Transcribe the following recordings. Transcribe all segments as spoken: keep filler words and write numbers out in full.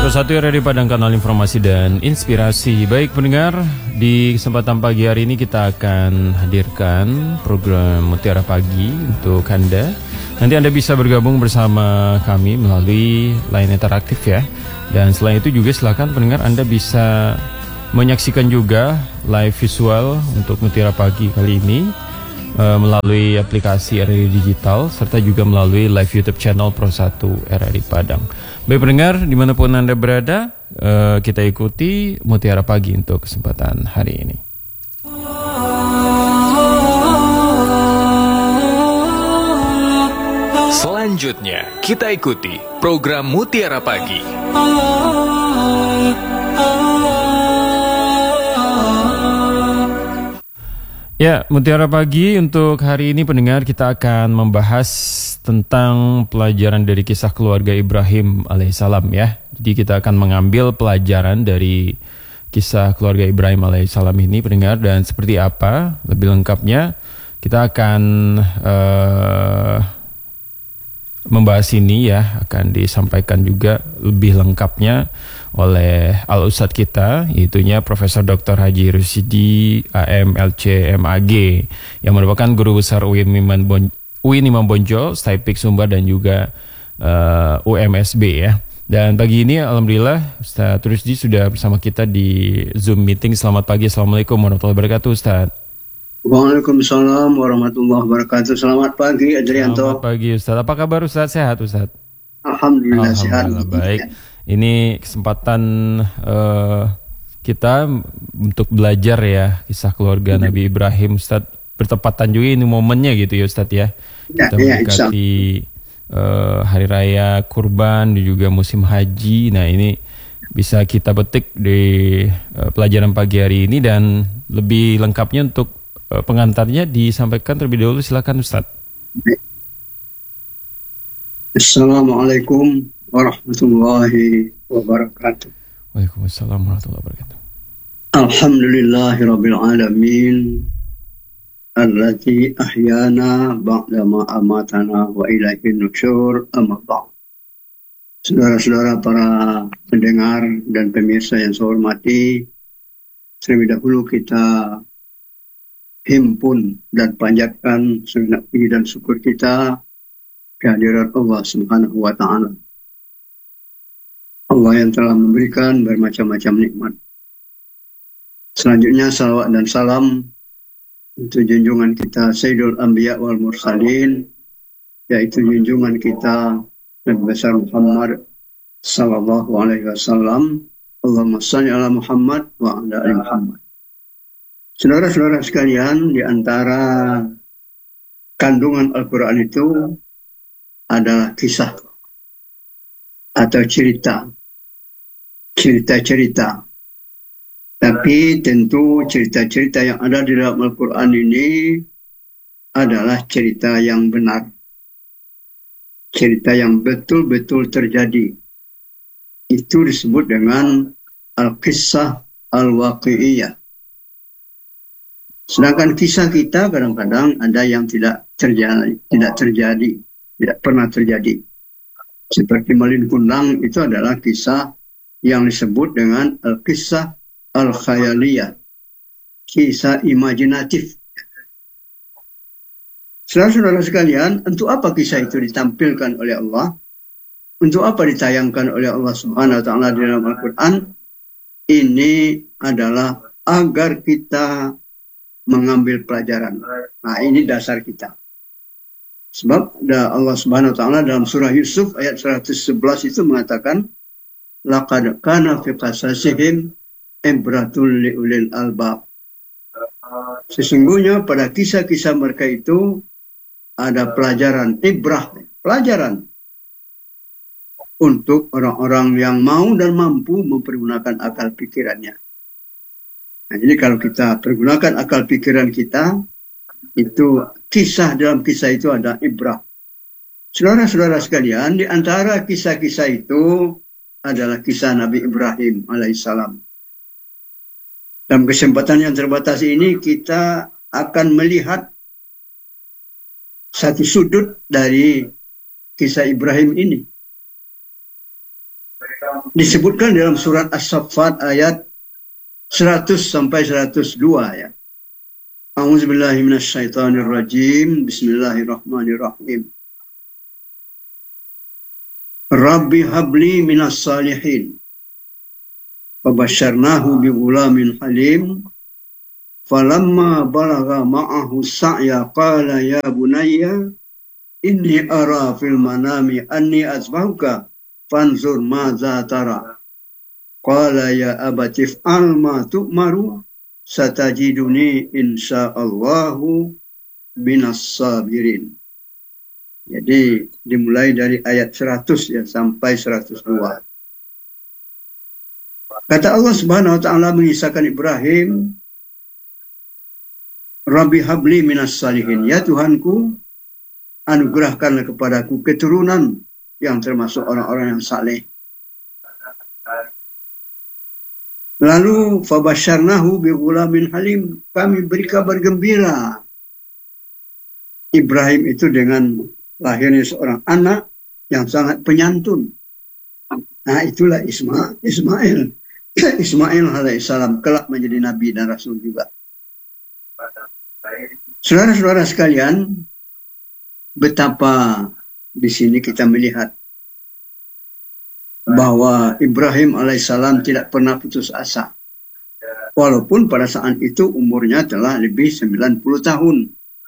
Satu Radio Padang, kanal informasi dan inspirasi. Baik pendengar, di kesempatan pagi hari ini kita akan hadirkan program Mutiara Pagi untuk Anda. Nanti Anda bisa bergabung bersama kami melalui line interaktif ya. Dan selain itu juga silakan pendengar Anda bisa menyaksikan juga live visual untuk Mutiara Pagi kali ini uh, melalui aplikasi R R I Digital serta juga melalui live YouTube channel Pro satu R R I Padang. Baik pendengar, dimanapun Anda berada, uh, kita ikuti Mutiara Pagi untuk kesempatan hari ini. Selanjutnya, kita ikuti program Mutiara Pagi. Ya, Mutiara Pagi untuk hari ini pendengar kita akan membahas tentang pelajaran dari kisah keluarga Ibrahim alaihissalam ya. Jadi kita akan mengambil pelajaran dari kisah keluarga Ibrahim alaihissalam ini pendengar, dan seperti apa lebih lengkapnya kita akan uh, membahas ini ya, akan disampaikan juga lebih lengkapnya oleh Al-Ustadz kita, yaitunya Profesor Doktor Haji Rusidi A M L C M A G yang merupakan Guru Besar U I N Imam Bonjol, U I N Imam Bonjol, Staipik Sumbar dan juga uh, U M S B ya. Dan pagi ini alhamdulillah Ustadz Rusdi sudah bersama kita di Zoom meeting. Selamat pagi, Assalamualaikum warahmatullahi wabarakatuh Ustadz. Waalaikumsalam warahmatullahi wabarakatuh. Selamat pagi Adrianto. Selamat pagi Ustadz. Apa kabar Ustadz? Sehat Ustadz? Alhamdulillah, sehat. Alhamdulillah baik. Ini kesempatan uh, kita untuk belajar ya kisah keluarga ya. Nabi Ibrahim Ustadz. Bertepatan juga ini momennya gitu ya Ustadz ya. Ya, kita ya, mendekati uh, hari raya kurban dan juga musim haji. Nah ini bisa kita petik di uh, pelajaran pagi hari ini, dan lebih lengkapnya untuk uh, pengantarnya disampaikan terlebih dahulu, silakan Ustadz. Assalamualaikum warahmatullahi wabarakatuh. Waalaikumsalam warahmatullahi wabarakatuh. Alhamdulillahirabbil alamin allati ahyana ba'dama amatana wa ilaihin nusyur, amma ba'd. Saudara-saudara para pendengar dan pemirsa yang saya hormati, terlebih dahulu kita himpun dan panjatkan segenap puji dan syukur kita kehadirat Allah Subhanahu wa taala. Allah yang telah memberikan bermacam-macam nikmat. Selanjutnya salawat dan salam untuk junjungan kita Sayyidul Anbiya wal Mursalin, yaitu junjungan kita Nabi besar Muhammad sallallahu alaihi wasallam. Allahumma shalli ala Muhammad wa ala ali Muhammad. Saudara-saudara sekalian, di antara kandungan Al-Quran itu adalah kisah atau cerita. Cerita-cerita. Tapi tentu cerita-cerita yang ada di dalam Al-Quran ini adalah cerita yang benar. Cerita yang betul-betul terjadi. Itu disebut dengan Al-Qissah Al-Waqi'iyah. Sedangkan kisah kita kadang-kadang ada yang tidak terjadi, tidak terjadi, tidak pernah terjadi. Seperti Malin Kundang itu adalah kisah yang disebut dengan Al-Qissah Al-Khayaliyah, kisah imajinatif. Saudara-saudara sekalian, untuk apa kisah itu ditampilkan oleh Allah? Untuk apa ditayangkan oleh Allah Subhanahu wa taala di dalam Al-Quran? Ini adalah agar kita mengambil pelajaran. Nah, ini dasar kita. Sebab Allah Subhanahu wa taala dalam surah Yusuf ayat seratus sebelas itu mengatakan, laqad kana fi qasasihim ibratul liulil albab. Sesungguhnya pada kisah-kisah mereka itu ada pelajaran, ibrah, pelajaran untuk orang-orang yang mau dan mampu mempergunakan akal pikirannya. Nah, jadi kalau kita pergunakan akal pikiran kita, itu kisah, dalam kisah itu ada ibrah. Saudara-saudara sekalian, di antara kisah-kisah itu adalah kisah Nabi Ibrahim alaihissalam. Dalam kesempatan yang terbatas ini kita akan melihat satu sudut dari kisah Ibrahim ini. disebutkan dalam surat As-Saffat ayat seratus sampai seratus dua ya. A'udzubillahi minasyaitonirrajim. Bismillahirrahmanirrahim. Rabbi habli minas salihin. Fabasyarnahu bighulamin halim. Falamma balagha ma'ahu sa'ya qala ya bunayya inni ara fil manami anni azbahuka fanzur madza tara. Qala ya abati f'al ma tu'maru satajiduni insyaallahu minas sabirin. Jadi dimulai dari ayat seratus ya sampai seratus dua. Kata Allah Subhanahu wa taala mengisahkan Ibrahim, Rabbi habli minas salihin, ya Tuhanku, anugerahkanlah kepadaku keturunan yang termasuk orang-orang yang saleh. Lalu fabasyarnahu bighulamin halim, kami beri kabar gembira Ibrahim itu dengan lahirnya seorang anak yang sangat penyantun. Nah, itulah Isma, Ismail. Ismail alaihissalam kelak menjadi nabi dan rasul juga. Saudara-saudara sekalian, betapa di sini kita melihat bahwa Ibrahim alaihissalam tidak pernah putus asa. Walaupun pada saat itu umurnya telah lebih sembilan puluh tahun.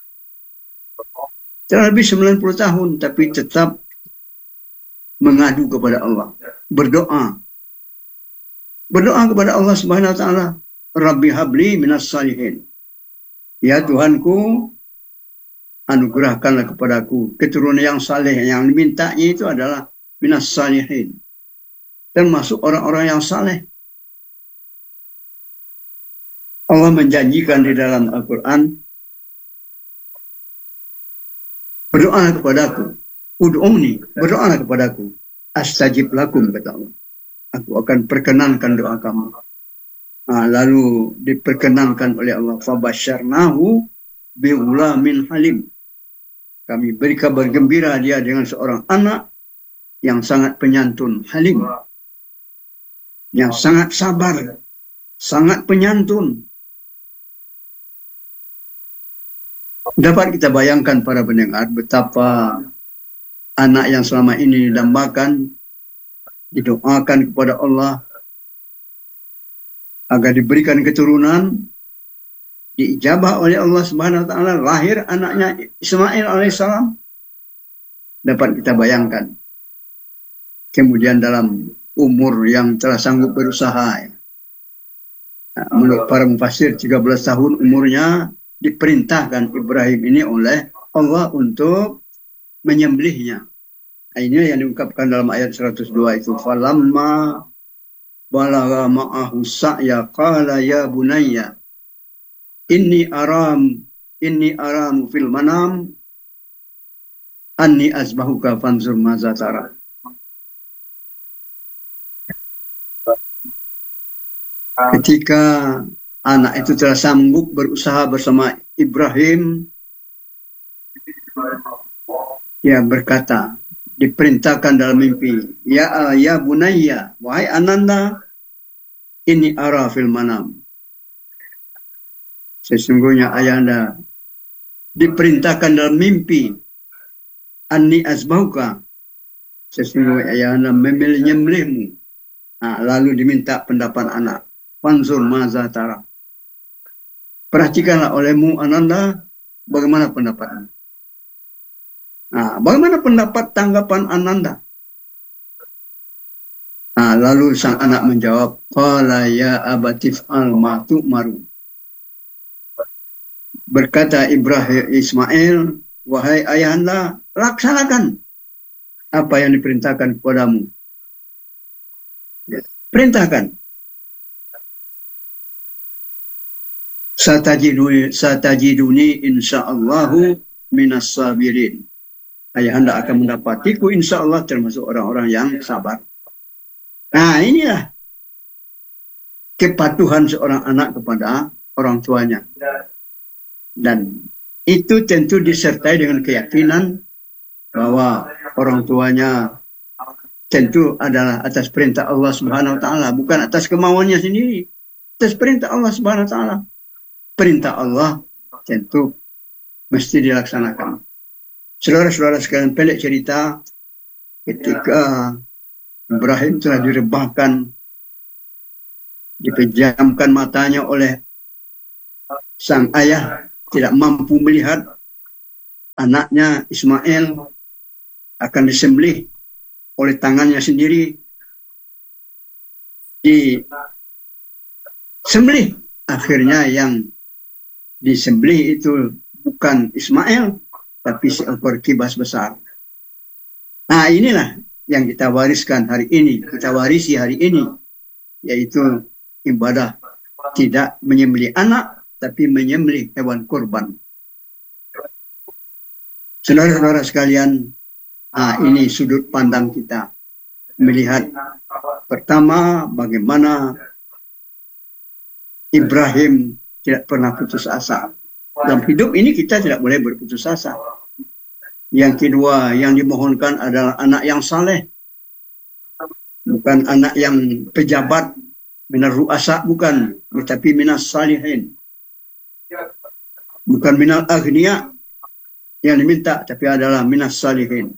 Telah lebih sembilan puluh tahun, tapi tetap mengadu kepada Allah. Berdoa. Berdoa kepada Allah Subhanahu wa taala, Rabbi habli minas salihin. Ya Tuhanku, anugerahkanlah kepadaku keturunan yang saleh. Yang dimintanya itu adalah minas salihin, termasuk orang-orang yang saleh. Allah menjanjikan di dalam Al-Quran, berdoalah kepadaku, ud'uni, berdoalah kepadaku, astajib lakum, kata Allah. Aku akan perkenankan doa kamu. Nah, lalu diperkenankan oleh Allah, fabasyarnahu bighulamin halim. Kami beri kabar gembira dia dengan seorang anak yang sangat penyantun, halim, yang sangat sabar, sangat penyantun. Dapat kita bayangkan para pendengar betapa anak yang selama ini didambakan, didoakan kepada Allah agar diberikan keturunan, diijabah oleh Allah Subhanahu wa taala, lahir anaknya Ismail alaihissalam. Dapat kita bayangkan. Kemudian dalam umur yang telah sanggup berusaha, nah, menurut para mufassir tiga belas tahun umurnya, diperintahkan Ibrahim ini oleh Allah untuk menyembelihnya. Nah, ini yang diungkapkan dalam ayat seratus dua itu. Falamma balagha ma'ahu sa'ya qala ya bunayya inni aram inni aramu fil manam anni azbahuka fanzur madza tara. Ketika anak itu telah sanggup berusaha bersama Ibrahim, ia berkata, diperintahkan dalam mimpi, ya ya bunayya, wahai ananda, ini ara fil manam. Sesungguhnya ayahanda diperintahkan dalam mimpi, anni azbahuka, sesungguhnya ayahanda menyembelihmu. Nah, lalu diminta pendapat anak, fanzur madza tara. Perhatikanlah olehmu ananda, bagaimana pendapatmu? Nah, bagaimana pendapat tanggapan ananda? Nah, lalu sang anak menjawab, qala ya abati f'al ma tu'maru. Berkata Ibrahim Ismail, wahai ayahanda, laksanakan apa yang diperintahkan kepadamu. Ya, perintahkan. Satajiduni, satajiduni insyaallahu minas sabirin. Ayahanda akan mendapatiku insya Allah termasuk orang-orang yang sabar. Nah, inilah kepatuhan seorang anak kepada orang tuanya. Dan itu tentu disertai dengan keyakinan bahwa orang tuanya tentu adalah atas perintah Allah Subhanahu wa taala, bukan atas kemauannya sendiri. Atas perintah Allah Subhanahu wa taala. Perintah Allah tentu mesti dilaksanakan. Saudara-saudara sekalian, pendek cerita, ketika Ibrahim telah direbahkan, dipejamkan matanya oleh sang ayah, tidak mampu melihat anaknya Ismail akan disembelih oleh tangannya sendiri, disembelih. Akhirnya yang disembelih itu bukan Ismail, tapi seekor kibas besar. Nah, inilah yang kita wariskan hari ini, kita warisi hari ini, yaitu ibadah tidak menyembelih anak, tapi menyembelih hewan kurban. Saudara-saudara sekalian, nah ini sudut pandang kita. Melihat pertama bagaimana Ibrahim tidak pernah putus asa. Dalam hidup ini kita tidak boleh berputus asa. Yang kedua yang dimohonkan adalah anak yang saleh. Bukan anak yang pejabat, minar ru'asa, bukan. Tetapi minas salihin. Bukan minal aghnia yang diminta, tapi adalah minas salihin.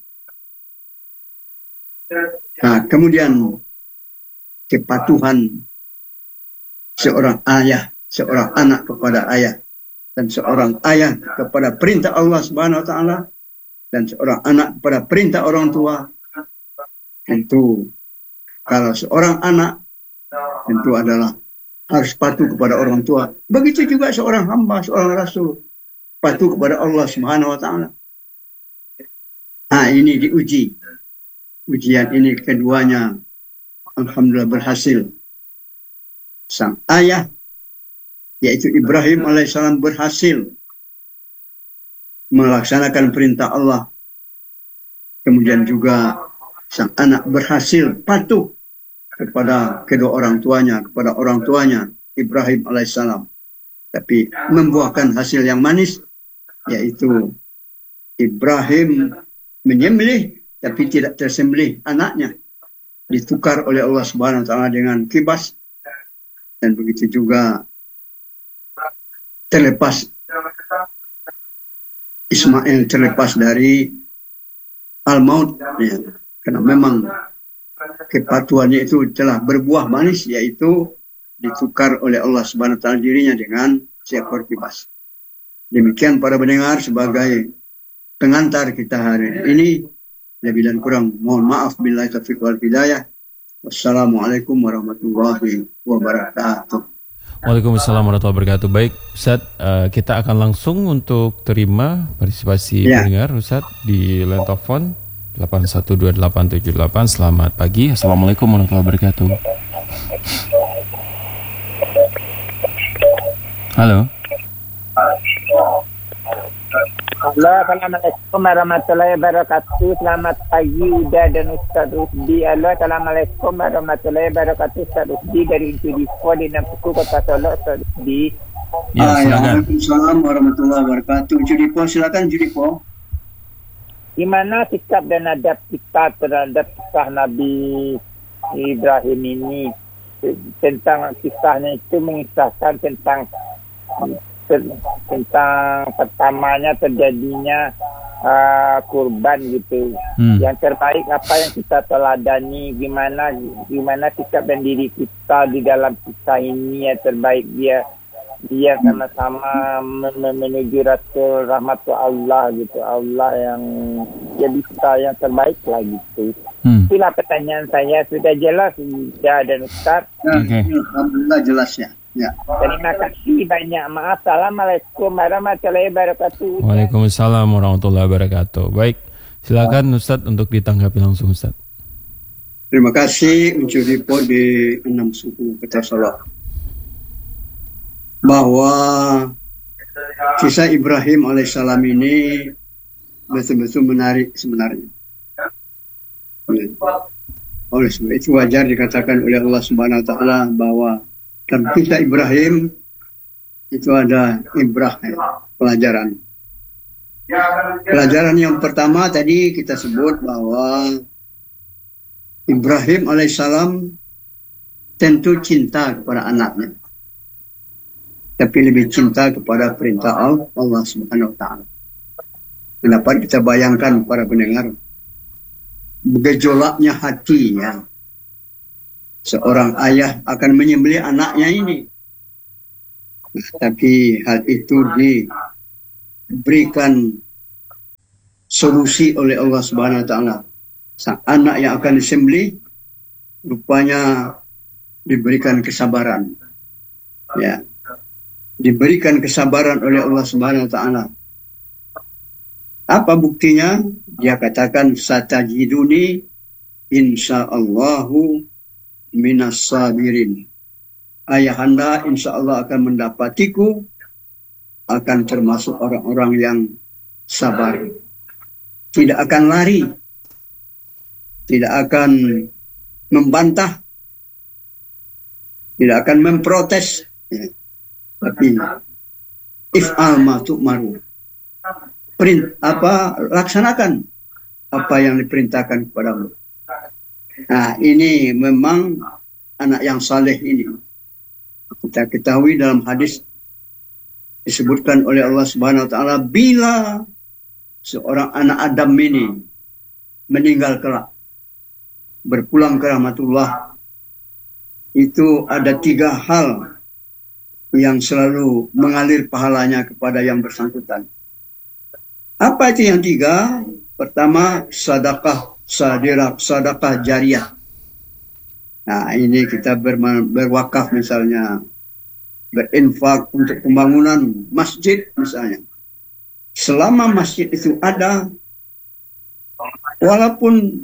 Nah, kemudian kepatuhan seorang ayah, seorang anak kepada ayah, dan seorang ayah kepada perintah Allah Subhanahu wa taala, dan seorang anak kepada perintah orang tua. Tentu kalau seorang anak tentu adalah harus patuh kepada orang tua. Begitu juga seorang hamba, seorang rasul patuh kepada Allah Subhanahu wa taala. Nah, ini diuji. Ujian ini keduanya alhamdulillah berhasil. Sang ayah yaitu Ibrahim alaihissalam berhasil melaksanakan perintah Allah. Kemudian juga sang anak berhasil patuh kepada kedua orang tuanya, kepada orang tuanya Ibrahim alaihissalam. Tapi membuahkan hasil yang manis, yaitu Ibrahim menyembelih tapi tidak tersembelih anaknya. Ditukar oleh Allah Subhanahu wa taala dengan kibas. Dan begitu juga terlepas Ismail terlepas dari al-maut, ya. Karena memang kepatuhannya itu telah berbuah manis, yaitu ditukar oleh Allah Subhanahu wa taala dirinya dengan seekor kibas. Demikian para pendengar, sebagai pengantar kita hari ini, lebih dan kurang mohon maaf, billahi taufiq wal hidayah. Wassalamualaikum warahmatullahi wabarakatuh. Waalaikumsalam warahmatullahi wabarakatuh. Baik, Ustaz, uh, kita akan langsung untuk terima partisipasi ya. pendengar Ustaz di line telepon delapan satu dua delapan tujuh delapan. Selamat pagi. Assalamualaikum warahmatullahi wabarakatuh. Halo. Halo, Assalamualaikum warahmatullahi wabarakatuh. Selamat pagi Uda dan Ustaz Rusdi. Halo, Assalamualaikum warahmatullahi wabarakatuh. Ustaz Rusdi dari Intudisko di Nampuku, Kota Solo. Ustaz Rusdi. Ya, silakan. Waalaikumsalam warahmatullahi wabarakatuh. Judipo, silakan Judipo. Gimana sikap dan adab kita terhadap kisah Nabi Ibrahim ini? Tentang kisahnya itu mengisahkan tentang tentang pertamanya terjadinya uh, kurban gitu. Hmm. Yang terbaik apa yang kita teladani, gimana gimana sikap dan diri kita di dalam kisah ini yang terbaik, dia dia sama-sama menuju Rasul rahmat Allah gitu. Allah yang jadi kita yang terbaik lah gitu. Hmm. Itulah pertanyaan saya. Sudah jelas ya dan Ustaz? Okay. Alhamdulillah jelas ya. Ya. Terima kasih banyak. Maaf. Assalamualaikum warahmatullahi wabarakatuh. Waalaikumsalam warahmatullahi wabarakatuh. Baik, silakan Ustaz untuk ditanggapi langsung Ustaz. Terima kasih Ucu Dipo di enam suku Kota Solo. Bahwa kisah Ibrahim alaihissalam ini betul-betul menarik sebenarnya. Oleh sebab itu wajar dikatakan oleh Allah Subhanahu wa taala bahwa dalam kisah Ibrahim itu ada ibrah, pelajaran. Pelajaran yang pertama tadi kita sebut bahwa Ibrahim alaihissalam tentu cinta kepada anaknya, tapi lebih cinta kepada perintah Allah Subhanahu wa taala. Dapat kita bayangkan para pendengar gejolaknya hati ya. Seorang ayah akan menyembelih anaknya ini. Nah, tapi hal itu diberikan solusi oleh Allah Subhanahu wa taala. Sang anak yang akan disembelih rupanya diberikan kesabaran. Ya. Diberikan kesabaran oleh Allah Subhanahu wa taala. Apa buktinya? Dia katakan satajiduni insyaallahu minas sabirin. Ayahanda insyaallah akan mendapatiku, akan termasuk orang-orang yang sabar. Tidak akan lari, tidak akan membantah, tidak akan memprotes, ya. Tapi if'al ma tu'maru. Perint, apa laksanakan apa yang diperintahkan kepadamu. Nah, ini memang anak yang saleh ini. Kita ketahui dalam hadis disebutkan oleh Allah Subhanahu wa taala, bila seorang anak Adam ini meninggal kelak berpulang ke rahmatullah, itu ada tiga hal yang selalu mengalir pahalanya kepada yang bersangkutan. Apa itu yang tiga? Pertama, sedekah sadirah, sedekah jariah. Nah, ini kita ber, berwakaf misalnya, berinfak untuk pembangunan masjid misalnya. Selama masjid itu ada, walaupun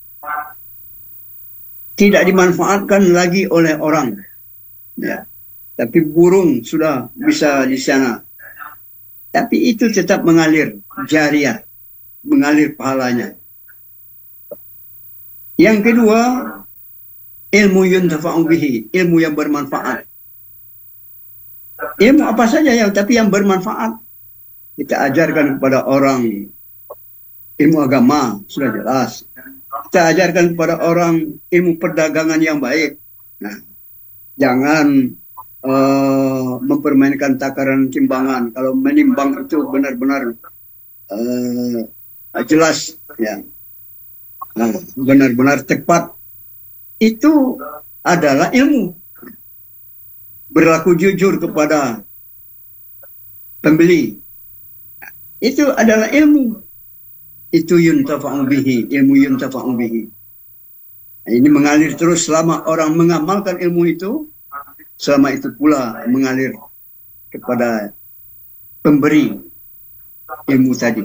tidak dimanfaatkan lagi oleh orang, ya, tapi burung sudah bisa di sana, tapi itu tetap mengalir jariah, mengalir pahalanya. Yang kedua, ilmu yuntafa'u bihi, ilmu yang bermanfaat. Ilmu apa saja yang tapi yang bermanfaat. Kita ajarkan kepada orang ilmu agama, sudah jelas. Kita ajarkan kepada orang ilmu perdagangan yang baik. Nah, jangan uh, mempermainkan takaran timbangan. Kalau menimbang itu benar-benar uh, jelas, ya, nah, benar-benar tepat. Itu adalah ilmu. Berlaku jujur kepada pembeli. Itu adalah ilmu. Itu yuntafa'u bihi, ilmu yuntafa'u bihi. Ini mengalir terus selama orang mengamalkan ilmu itu, selama itu pula mengalir kepada pemberi ilmu tadi.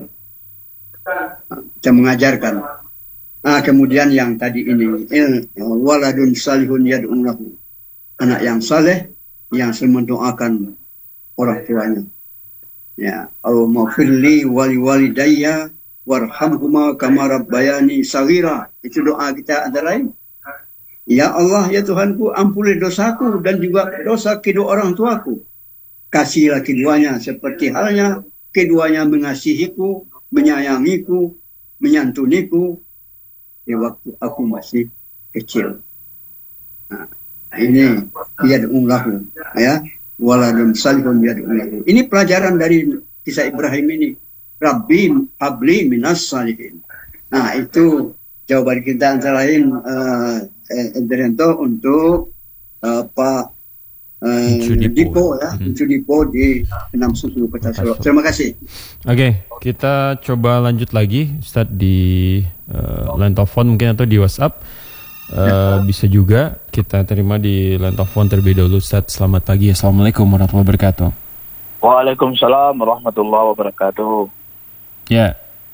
Kita mengajarkan. Nah, kemudian yang tadi ini, il waladun salihun yad'u lahu. Anak yang saleh yang selalu mendoakan orang tuanya. Ya, Allahumma firli wali walidayya warhamhuma kama rabbayani saghira. Itu doa kita antara lain. Ya Allah, ya Tuhanku, ampuni dosaku dan juga dosa kedua orang tuaku. Kasihlah keduanya seperti halnya keduanya mengasihiku, menyayangiku, menyantuniku di waktu aku masih kecil. Nah, ini yad'u lahu, ya, waladun salihun yad'u lahu. Ini pelajaran dari kisah Ibrahim ini. Rabbi habli minas salihin. Nah, itu jawaban kita antara lain uh, eh, untuk uh, Pak uh, Dipo, ya, hmm. Dipo di enam suku Kota Solo. Terima kasih. Oke, okay, kita coba lanjut lagi, Ustadz, di uh, line telepon mungkin atau di WhatsApp. Uh, bisa juga kita terima di line telepon terlebih dahulu, Ustadz. Selamat pagi. Assalamualaikum warahmatullahi wabarakatuh. Waalaikumsalam warahmatullahi wabarakatuh. Ya.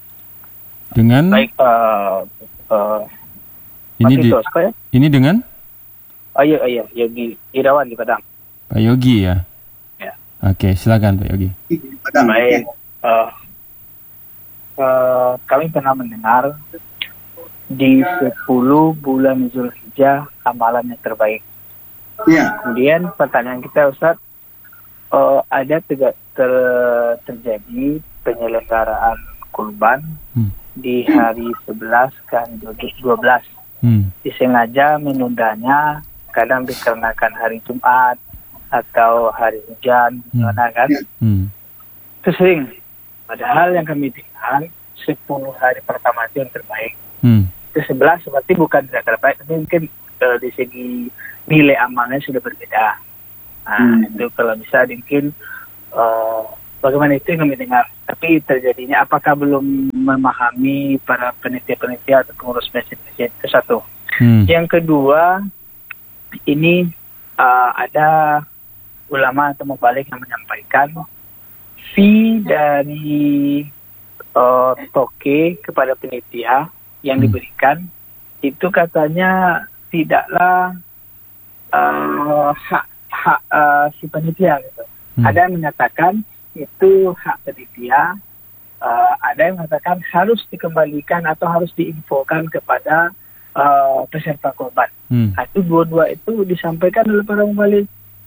Dengan baik, uh, uh, ini di, ya? ini dengan Ayo, ayo, Yogi Irawan di Padang. Pak Yogi ya. Ya. Oke, silakan Pak Yogi. Baik. Uh, uh, kami pernah mendengar di sepuluh bulan Zulhijjah amalan yang terbaik. Ya. Kemudian pertanyaan kita, Ustaz, uh, ada ter, ter, terjadi penyelenggaraan kurban hmm. di hari sebelas kan dua belas. hmm. disengaja menundanya, kadang dikarenakan hari Jumat atau hari hujan, hmm. gimana kan? Hmm. Itu sering. Padahal yang kami dengar sepuluh hari pertama itu yang terbaik. Hmm. Itu sebelas berarti bukan tidak terbaik, tapi mungkin uh, di segi nilai amalnya sudah berbeda. Nah, hmm. itu kalau bisa mungkin uh, bagaimana itu yang kami dengar. Tapi terjadinya apakah belum memahami para penitia-penitia atau pengurus masjid-masjid, itu satu. Hmm. Yang kedua, ini uh, ada ulama atau mubalik yang menyampaikan fee dari uh, toke kepada penitia yang hmm. diberikan itu katanya tidaklah uh, hak hak uh, si penitia gitu. Hmm. Ada yang mengatakan itu hak penitia, uh, ada yang mengatakan harus dikembalikan atau harus diinfokan kepada uh, peserta korban. Hmm. Nah, itu dua-dua itu disampaikan oleh para mubalik.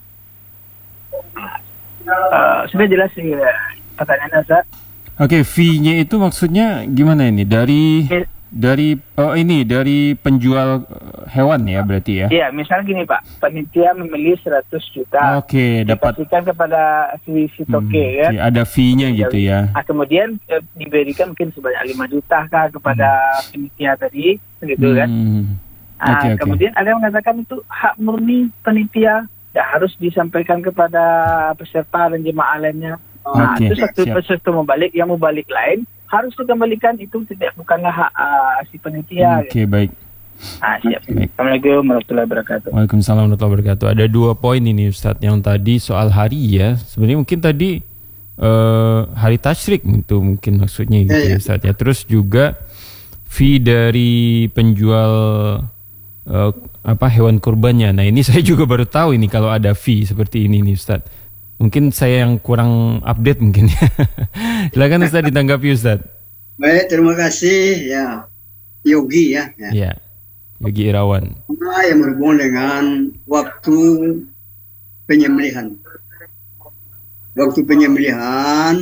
Uh, sudah jelas sih pertanyaannya, Ustaz. Oke, okay, fee-nya itu maksudnya gimana ini? Dari eh, dari oh ini dari penjual hewan ya berarti ya? Iya, misalnya gini Pak, panitia membeli seratus juta. Oke, okay, dapat dikasihkan kepada si si toke hmm, kan. Ada fee-nya gitu ya. Nah, kemudian eh, diberikan mungkin sebanyak lima juta kah kepada hmm. panitia tadi, gitu hmm. kan. Nah, okay, okay. Kemudian ada yang mengatakan itu hak murni panitia, ya harus disampaikan kepada peserta dan jemaah lainnya. Nah, okay, itu satu peserta membalik, yang membalik lain harus dikembalikan, itu tidak bukanlah hak uh, si panitia. Oke, okay, gitu. Baik. Ah, siap. Baik. Assalamualaikum warahmatullahi wabarakatuh. Waalaikumsalam warahmatullahi wabarakatuh. Ada dua poin ini Ustadz. Yang tadi soal hari ya. Sebenarnya mungkin tadi uh, hari tasyrik itu mungkin maksudnya gitu ya, ya Ustadz ya. Terus juga fee dari penjual uh, apa hewan kurbannya. Nah, ini saya juga baru tahu ini kalau ada fee seperti ini nih Ustadz. Mungkin saya yang kurang update mungkin ya. Silakan Ustaz ditanggapi Ustaz. Baik, terima kasih ya Yogi ya. Ya, ya Yogi Irawan. Nah, yang berhubungan dengan waktu penyembelihan. Waktu penyembelihan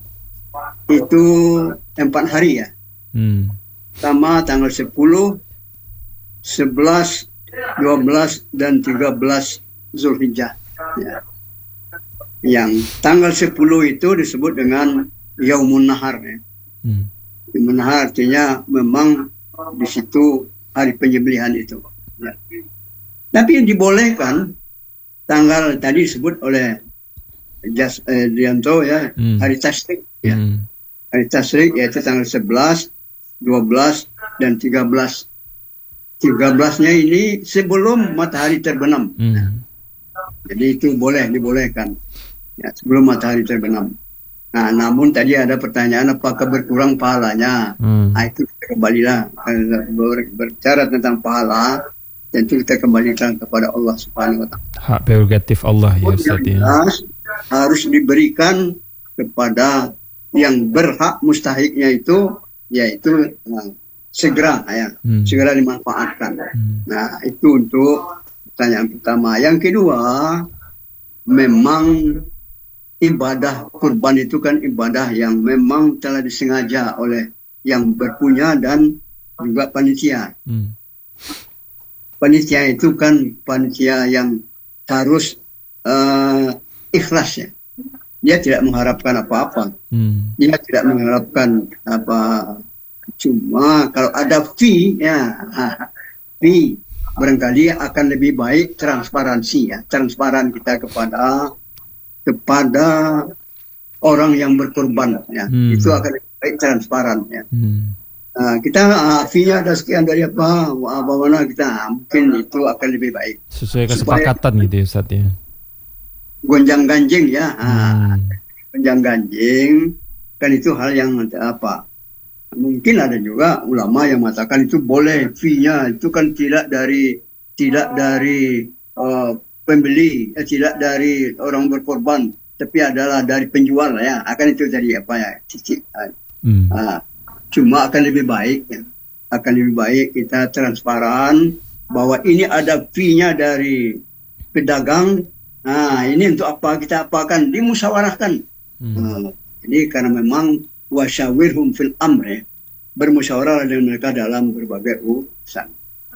itu empat hari ya. Hmm. Sama tanggal sepuluh, sebelas, dua belas, dan tiga belas Zulhijjah. Ya. Yang tanggal sepuluh itu disebut dengan Yaumun Nahar ya. Hmm. Yaumun Nahar artinya memang di situ hari penyembelihan itu. Ya. Tapi yang dibolehkan tanggal tadi disebut oleh Jas eh, Dianto ya, hmm. hari tasyrik ya. Hmm. Hari tasyrik yaitu tanggal sebelas, dua belas, dan tiga belas. tiga belasnya ini sebelum matahari terbenam. Hmm. Nah, jadi itu boleh dibolehkan. Ya, sebelum matahari terbenam. Nah, namun tadi ada pertanyaan apakah berkurang pahalanya? Hmm. Nah, itu kita kembalilah ber, berbicara tentang pahala, tentu kita kembalikan kepada Allah Subhanahu Wa Taala. Hak prerogatif Allah ya Ustaz ya. Harus diberikan kepada yang berhak mustahiknya itu, yaitu nah, segera ya, hmm. segera dimanfaatkan. Hmm. Nah, itu untuk pertanyaan pertama. Yang kedua, memang ibadah kurban itu kan ibadah yang memang telah disengaja oleh yang berpunya dan juga panitia. Hmm. Panitia itu kan panitia yang harus uh, ikhlas ya. Dia tidak mengharapkan apa-apa. Hmm. Dia tidak mengharapkan apa. Cuma kalau ada fee ya, fee barangkali akan lebih baik transparansi ya, transparan kita kepada kepada orang yang berkorban ya. Hmm. Itu akan lebih baik transparan ya. Hmm. Nah, kita uh, fee-nya ada sekian dari apa, apa mana kita mungkin itu akan lebih baik. Sesuai kesepakatan supaya, gitu ya Ustaz ya. Gonjang ganjing ya. Hmm. Gonjang ganjing kan itu hal yang apa? Mungkin ada juga ulama yang mengatakan itu boleh fee-nya itu kan tidak dari tidak dari uh, pembeli, eh, tidak dari orang berkorban, tapi adalah dari penjual ya. Akan itu jadi apa ya? Cicik. Hmm. Uh, cuma akan lebih baik ya. Akan lebih baik kita transparan bahwa ini ada fee-nya dari pedagang. Nah, ini untuk apa kita apakan dimusyawarahkan. Hmm. Uh, jadi karena memang wasyawirhum fil amr, bermusyawarah dengan mereka dalam berbagai urusan.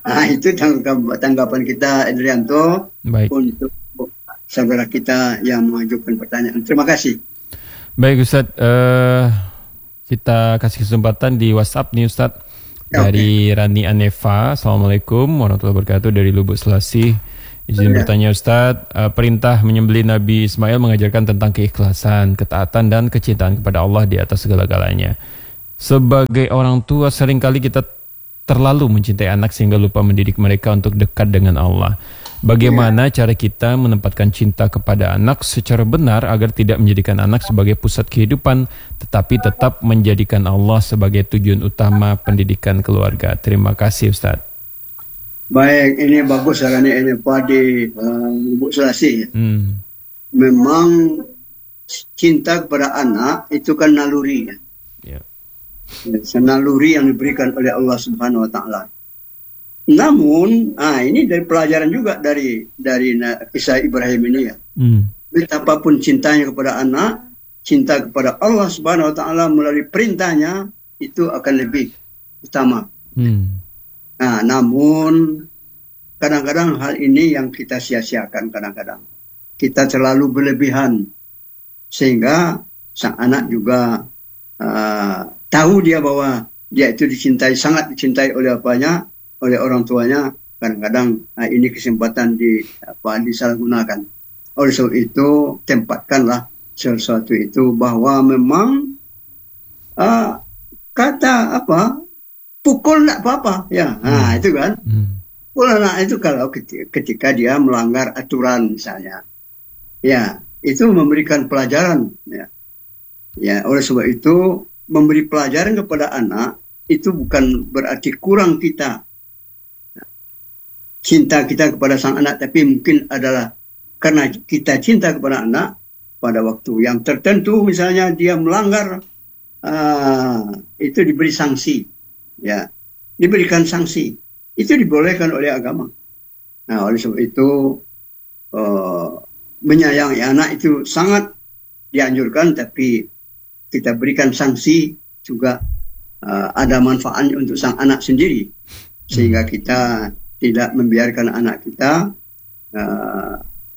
Nah, itu tanggap, tanggapan kita, Adrianto, Baik. untuk saudara kita yang mengajukan pertanyaan. Terima kasih. Baik Ustadz, uh, kita kasih kesempatan di WhatsApp nih Ustadz. Dari okay. Rani Aneva. Assalamualaikum warahmatullahi wabarakatuh, dari Lubuk Selasi. Izin ya. bertanya Ustadz, uh, perintah menyembelih Nabi Ismail mengajarkan tentang keikhlasan, ketaatan, dan kecintaan kepada Allah di atas segala-galanya. Sebagai orang tua, seringkali kita terlalu mencintai anak sehingga lupa mendidik mereka untuk dekat dengan Allah. Bagaimana ya. cara kita menempatkan cinta kepada anak secara benar agar tidak menjadikan anak sebagai pusat kehidupan, tetapi tetap menjadikan Allah sebagai tujuan utama pendidikan keluarga? Terima kasih Ustadz. Baik, ini bagus sarannya ini Pak di uh, Lubuk Selasi. Hmm. Memang cinta kepada anak itu kan naluri ya. Yeah. Naluri yang diberikan oleh Allah Subhanahu Wa Taala. Namun, ah ini dari pelajaran juga dari dari kisah Ibrahim ini ya. Hmm. Betapapun cintanya kepada anak, cinta kepada Allah Subhanahu Wa Taala melalui perintahnya itu akan lebih utama. Hmm. Nah, namun kadang-kadang hal ini yang kita sia-siakan kadang-kadang. Kita terlalu berlebihan sehingga sang anak juga uh, tahu dia bahwa dia itu dicintai, sangat dicintai oleh apanya, oleh orang tuanya. Kadang-kadang uh, ini kesempatan di apa disalahgunakan. Oleh sebab itu tempatkanlah sesuatu itu bahwa memang uh, kata apa pukul tidak apa-apa ya. Nah hmm. itu kan hmm. pukul anak itu kalau ketika, ketika dia melanggar aturan misalnya, ya itu memberikan pelajaran ya. Ya oleh sebab itu memberi pelajaran kepada anak itu bukan berarti kurang kita cinta kita kepada sang anak, tapi mungkin adalah karena kita cinta kepada anak pada waktu yang tertentu, misalnya dia melanggar, uh, itu diberi sanksi, ya, diberikan sanksi, itu dibolehkan oleh agama. Nah, oleh sebab itu uh, menyayangi anak itu sangat dianjurkan, tapi kita berikan sanksi juga uh, ada manfaatnya untuk sang anak sendiri, sehingga kita tidak membiarkan anak kita uh,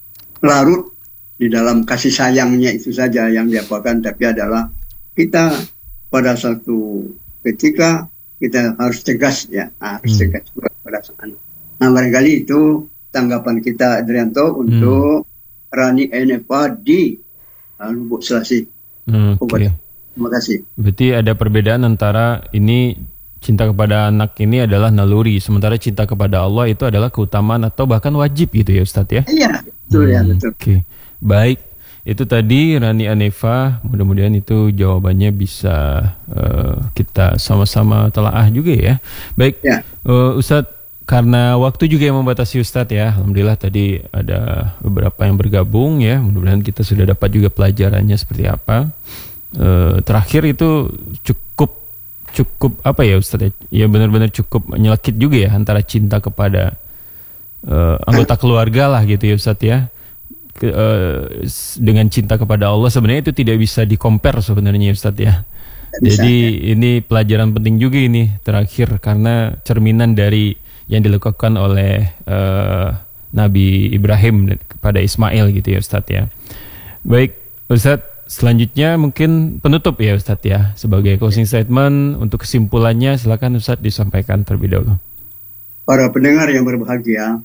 larut di dalam kasih sayangnya itu saja yang diapakan, tapi adalah kita pada suatu ketika kita harus tegas ya, harus hmm. tegas kepada sang anak. Nah, barangkali itu tanggapan kita, Adrianto, untuk hmm. Rani Enepa di uh, Lubuk Selasi. Hmm, Oke. Okay. Terima kasih. Berarti ada perbedaan antara ini cinta kepada anak ini adalah naluri, sementara cinta kepada Allah itu adalah keutamaan atau bahkan wajib gitu ya Ustadz ya? Iya, betul hmm, ya, betul. Oke, okay. Baik. Itu tadi Rani Aneva, mudah-mudahan itu jawabannya bisa uh, kita sama-sama telaah juga ya. Baik, ya. Uh, Ustadz, karena waktu juga yang membatasi Ustadz ya, alhamdulillah tadi ada beberapa yang bergabung ya, mudah-mudahan kita sudah dapat juga pelajarannya seperti apa. Uh, terakhir itu cukup cukup apa ya Ustadz ya, ya benar-benar cukup menyelekit juga ya antara cinta kepada uh, anggota keluarga lah gitu ya Ustadz ya. Ke, uh, dengan cinta kepada Allah sebenarnya itu tidak bisa di-compare sebenarnya Ustadz ya. Bisa, Jadi ya. Ini pelajaran penting juga ini terakhir, karena cerminan dari yang dilakukan oleh uh, Nabi Ibrahim kepada Ismail gitu ya Ustadz ya. Baik Ustadz, selanjutnya mungkin penutup ya Ustadz ya, sebagai closing statement untuk kesimpulannya silakan Ustadz disampaikan terlebih dahulu. Para pendengar yang berbahagia,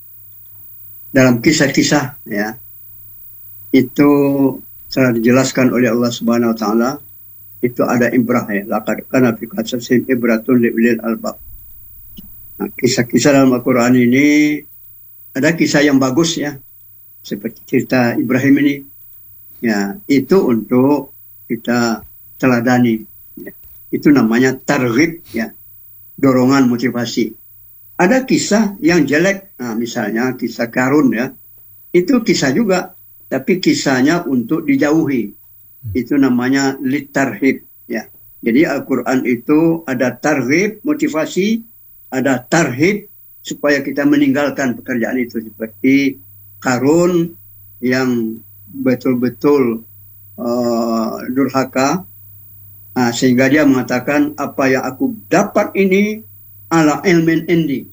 dalam kisah-kisah ya itu telah dijelaskan oleh Allah Subhanahu Wa Taala, itu ada ibrah ya, laqad kana fi qasasihim ibratun li ulil albab. Nah, kisah-kisah dalam Al-Quran ini ada kisah yang bagus ya, seperti cerita Ibrahim ini. Ya, itu untuk kita teladani. Ya. Itu namanya targhib ya, dorongan motivasi. Ada kisah yang jelek, nah, misalnya kisah Qarun ya, itu kisah juga, tapi kisahnya untuk dijauhi. Itu namanya litarhib ya. Jadi Al-Quran itu ada targhib motivasi, ada tarhib supaya kita meninggalkan pekerjaan itu, seperti Qarun yang betul-betul uh, durhaka, nah, sehingga dia mengatakan apa yang aku dapat ini ala ilmin indi,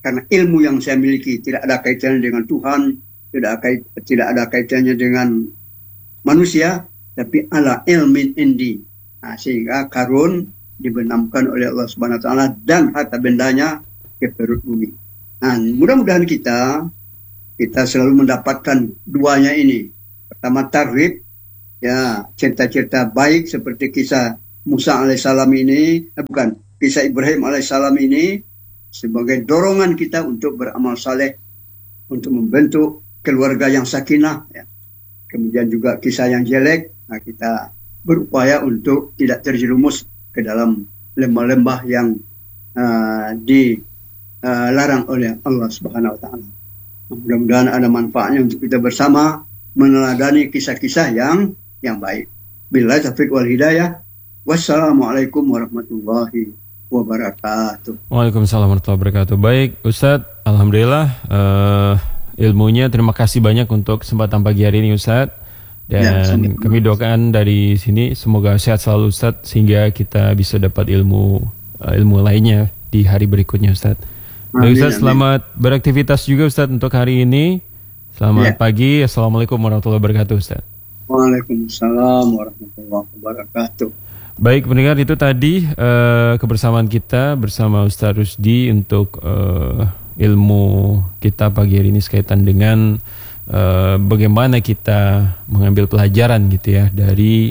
Karena ilmu yang saya miliki tidak ada kaitannya dengan Tuhan, tidak ada, tidak ada kaitannya dengan manusia, tapi ala ilmin indi. Nah, sehingga karun dibenamkan oleh Allah Subhanahu wa taala dan harta bendanya ke perut bumi. Nah, mudah-mudahan kita kita selalu mendapatkan duanya ini. Pertama tarhib, ya, cerita-cerita baik seperti kisah Musa alaihissalam ini, eh, bukan, kisah Ibrahim alaihissalam ini sebagai dorongan kita untuk beramal saleh, untuk membentuk keluarga yang sakinah. Ya. Kemudian juga kisah yang jelek, nah kita berupaya untuk tidak terjerumus ke dalam lembah-lembah yang uh, dilarang uh, oleh Allah Subhanahu Wa Taala. Mudah-mudahan ada manfaatnya untuk kita bersama meneladani kisah-kisah yang yang baik. Billahi taufiq wal hidayah. Wassalamualaikum warahmatullahi wabarakatuh. Waalaikumsalam warahmatullahi wabarakatuh. Baik, Ustadz, alhamdulillah uh, ilmunya. Terima kasih banyak untuk kesempatan pagi hari ini, Ustadz. Dan ya, kami doakan dari sini semoga sehat selalu, Ustadz, sehingga kita bisa dapat ilmu uh, ilmu lainnya di hari berikutnya, Ustadz. Baik, Ustadz, selamat beraktivitas juga, Ustadz, untuk hari ini. Selamat ya. pagi. Assalamualaikum warahmatullahi wabarakatuh, Ustadz. Waalaikumsalam warahmatullahi wabarakatuh. Baik, pendengar, itu tadi uh, kebersamaan kita bersama Ustaz Rusdi untuk uh, ilmu kita pagi hari ini sekaitan dengan uh, bagaimana kita mengambil pelajaran gitu ya dari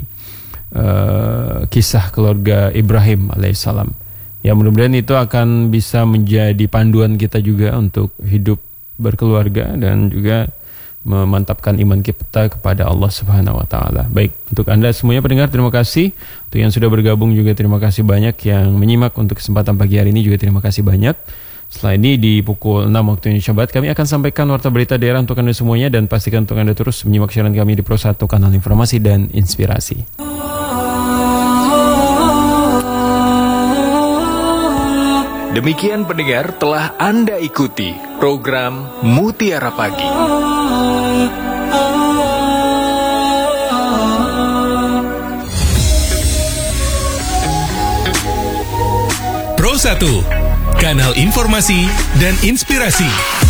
uh, kisah keluarga Ibrahim alaihissalam. Ya, mudah-mudahan itu akan bisa menjadi panduan kita juga untuk hidup berkeluarga dan juga memantapkan iman kita kepada Allah Subhanahu wa taala. Baik, untuk Anda semuanya pendengar, terima kasih. Untuk yang sudah bergabung juga terima kasih banyak, yang menyimak untuk kesempatan pagi hari ini juga terima kasih banyak. Setelah ini di pukul enam waktu Indonesia Barat kami akan sampaikan warta berita daerah untuk Anda semuanya, dan pastikan untuk Anda terus menyimak siaran kami di Pro satu Kanal Informasi dan Inspirasi. Demikian pendengar, telah Anda ikuti program Mutiara Pagi. Pro satu, Kanal Informasi dan Inspirasi.